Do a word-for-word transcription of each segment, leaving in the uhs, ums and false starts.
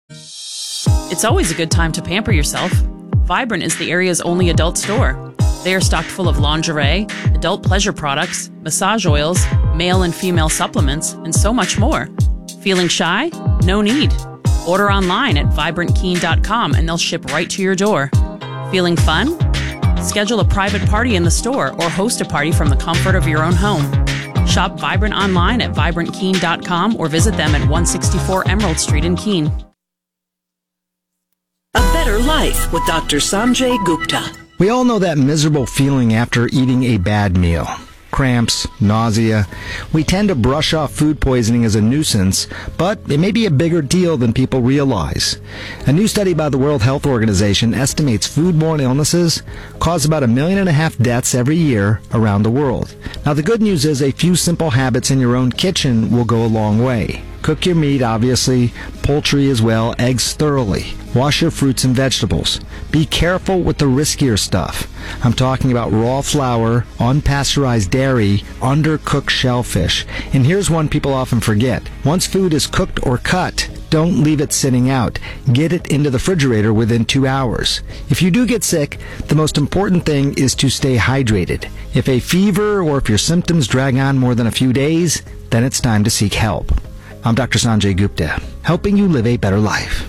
It's always a good time to pamper yourself. Vibrant is the area's only adult store. They are stocked full of lingerie, adult pleasure products, massage oils, male and female supplements, and so much more. Feeling shy? No need. Order online at vibrant keen dot com and they'll ship right to your door. Feeling fun? Schedule a private party in the store or host a party from the comfort of your own home. Shop Vibrant online at vibrant keen dot com or visit them at one sixty-four Emerald Street in Keene. A Better Life with Doctor Sanjay Gupta. We all know that miserable feeling after eating a bad meal. Cramps, nausea. We tend to brush off food poisoning as a nuisance, but it may be a bigger deal than people realize. A new study by the World Health Organization estimates foodborne illnesses cause about a million and a half deaths every year around the world. Now, the good news is a few simple habits in your own kitchen will go a long way. Cook your meat, obviously, poultry as well, eggs thoroughly. Wash your fruits and vegetables. Be careful with the riskier stuff. I'm talking about raw flour, unpasteurized dairy, undercooked shellfish. And here's one people often forget. Once food is cooked or cut, don't leave it sitting out. Get it into the refrigerator within two hours. If you do get sick, the most important thing is to stay hydrated. If a fever or if your symptoms drag on more than a few days, then it's time to seek help. I'm Doctor Sanjay Gupta, helping you live a better life.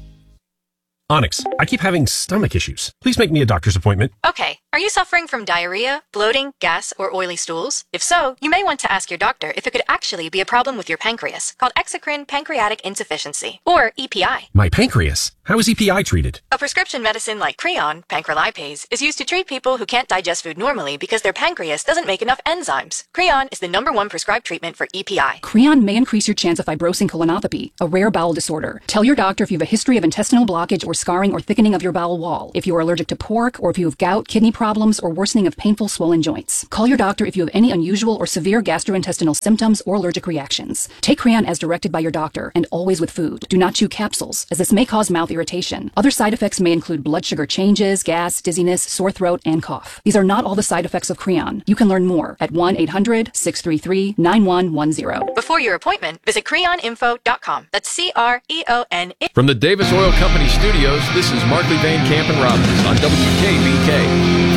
Onyx, I keep having stomach issues. Please make me a doctor's appointment. Okay. Are you suffering from diarrhea, bloating, gas, or oily stools? If so, you may want to ask your doctor if it could actually be a problem with your pancreas, called exocrine pancreatic insufficiency, or E P I. My pancreas? How is E P I treated? A prescription medicine like Creon, pancrelipase, is used to treat people who can't digest food normally because their pancreas doesn't make enough enzymes. Creon is the number one prescribed treatment for E P I. Creon may increase your chance of fibrosing colonopathy, a rare bowel disorder. Tell your doctor if you have a history of intestinal blockage or scarring or thickening of your bowel wall, if you are allergic to pork, or if you have gout, kidney problems, or worsening of painful swollen joints. Call your doctor if you have any unusual or severe gastrointestinal symptoms or allergic reactions. Take Creon as directed by your doctor, and always with food. Do not chew capsules, as this may cause mouth irritation. Other side effects may include blood sugar changes, gas, dizziness, sore throat, and cough. These are not all the side effects of Creon. You can learn more at one eight hundred, six three three, nine one one zero. Before your appointment, visit creon info dot com. That's C R E O N. From the Davis Oil Company studios, this is Markley, Van Camp, and Robbins on W K B K.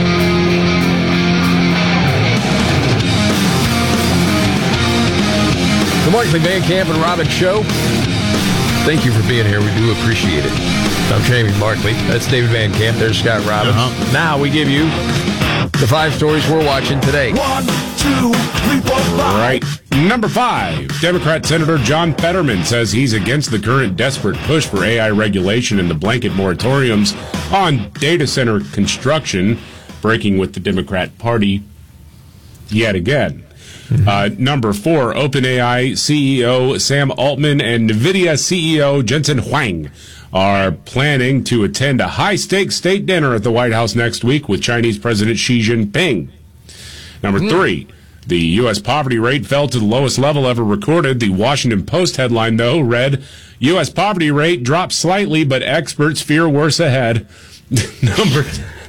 The Markley, Van Camp, and Robbins Show. Thank you for being here. We do appreciate it. I'm Jamie Markley. That's David Van Camp. There's Scott Robbins. Uh-huh. Now we give you the five stories we're watching today. One, two, three, four, five. Right. Number five, Democrat Senator John Fetterman says he's against the current desperate push for A I regulation and the blanket moratoriums on data center construction, breaking with the Democrat Party yet again. Mm-hmm. Uh, number four, OpenAI C E O Sam Altman and NVIDIA C E O Jensen Huang are planning to attend a high-stakes state dinner at the White House next week with Chinese President Xi Jinping. Number mm-hmm. three, the U S poverty rate fell to the lowest level ever recorded. The Washington Post headline, though, read, U S poverty rate dropped slightly, but experts fear worse ahead. Number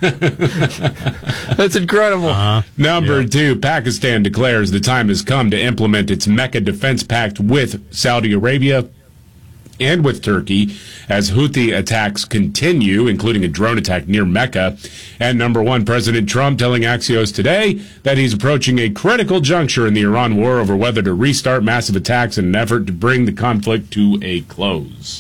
That's incredible. Uh-huh. Number yeah. two, Pakistan declares the time has come to implement its Mecca Defense Pact with Saudi Arabia and with Turkey as Houthi attacks continue, including a drone attack near Mecca. And number one, President Trump telling Axios today that he's approaching a critical juncture in the Iran war over whether to restart massive attacks in an effort to bring the conflict to a close.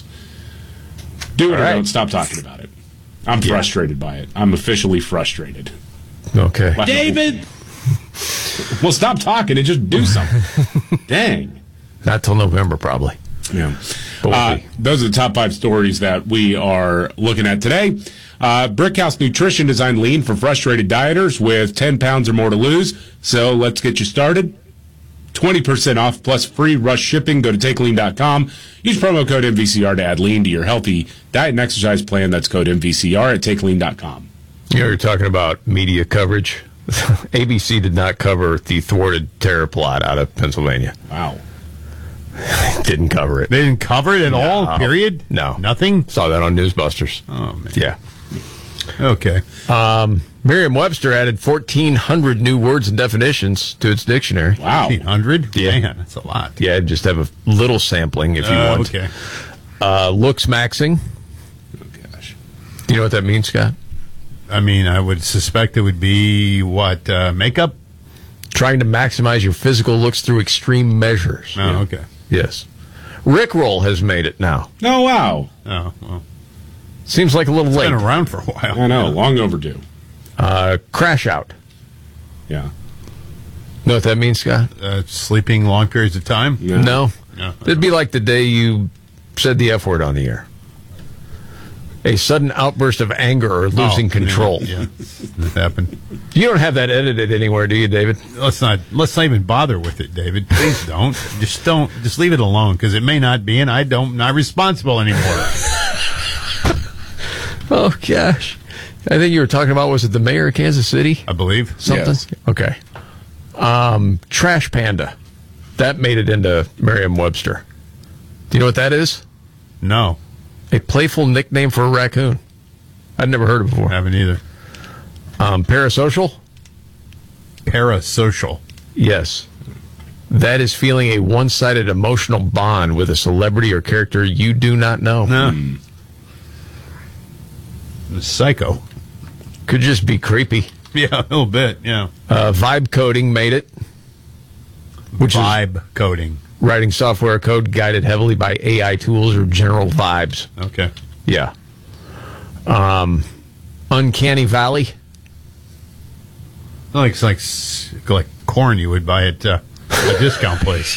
Do it All or right. don't stop talking about it. I'm yeah. frustrated by it. I'm officially frustrated. Okay. Well, David! Well, stop talking and just do something. Dang. Not till November, probably. Yeah. Uh, those are the top five stories that we are looking at today. Uh, Brickhouse Nutrition designed lean for frustrated dieters with ten pounds or more to lose. So let's get you started. twenty percent off plus free rush shipping. Go to take lean dot com. Use promo code M V C R to add lean to your healthy diet and exercise plan. That's code M V C R at take lean dot com. You know, you're talking about media coverage. A B C did not cover the thwarted terror plot out of Pennsylvania. Wow. Didn't cover it. They didn't cover it at no. all, period? No. Nothing? Saw that on Newsbusters. Oh, man. Yeah. Okay. Um, Merriam-Webster added fourteen hundred new words and definitions to its dictionary. Wow. fourteen hundred? Yeah. Man, that's a lot. Yeah, just have a little sampling if you uh, want. Okay. Uh, looks maxing. Oh, gosh. Do you know what that means, Scott? I mean, I would suspect it would be, what, uh, makeup? Trying to maximize your physical looks through extreme measures. Oh, okay. Yes. Rickroll has made it now. Oh, wow. Oh, well. Seems like a little It's late. been around for a while. I know, long overdue. Uh, crash out. Yeah. Know what that means, Scott? Uh, sleeping long periods of time? No. No. No. It'd be like the day you said the F word on the air. A sudden outburst of anger or losing Oh, control. Yeah, yeah. That happened. You don't have that edited anywhere, do you, David? Let's not let's not even bother with it, David. Please don't. Just don't. Just leave it alone, because it may not be, and I don't. Not responsible anymore. Oh gosh, I think you were talking about, was it the mayor of Kansas City? I believe Something. Yes. Okay. Um, trash panda. That made it into Merriam-Webster. Do you know what that is? No, A playful nickname for a raccoon. I'd never heard it before. haven't either. Um, parasocial. Parasocial. Yes. That is feeling a one-sided emotional bond with a celebrity or character you do not know. No. Hmm. Psycho. Could just be creepy. Yeah, a little bit. Yeah. Uh, vibe coding made it. Which Vibe coding. Writing software code guided heavily by A I tools or general vibes. Okay. Yeah. Um, Uncanny Valley. Like it's like like corn you would buy at uh, a discount place.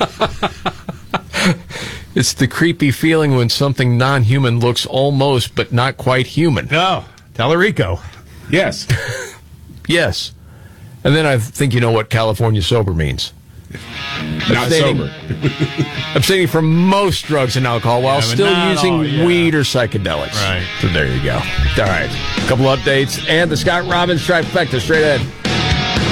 It's the creepy feeling when something non-human looks almost but not quite human. No, Tallarico. Yes. Yes. And then I think you know what California sober means. Not Abstaining- sober. Abstaining from most drugs and alcohol while Yeah, but still not using all, yeah. weed or psychedelics. Right. So there you go. All right. A couple updates and the Scott Robbins trifecta straight ahead.